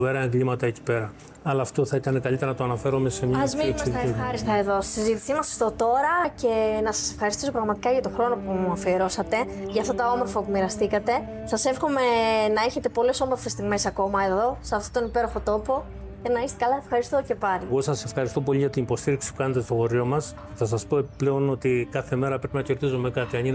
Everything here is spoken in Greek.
Φοβερά εγκλήματα εκεί πέρα. Αλλά αυτό θα ήταν καλύτερα να το αναφέρομαι σε μια Ας μείνουμε στα ευχάριστα εδώ στη συζήτησή μας στο τώρα και να σας ευχαριστήσω πραγματικά για τον χρόνο που μου αφιερώσατε, για αυτά τα όμορφα που μοιραστήκατε. Σας εύχομαι να έχετε πολλές όμορφες στιγμές ακόμα εδώ, σε αυτόν τον υπέροχο τόπο. Και να είστε καλά, ευχαριστώ και πάλι. Εγώ σας ευχαριστώ πολύ για την υποστήριξη που κάνετε στο χωριό μας. Θα σας πω επιπλέον ότι κάθε μέρα πρέπει να κερδίζουμε κάτι.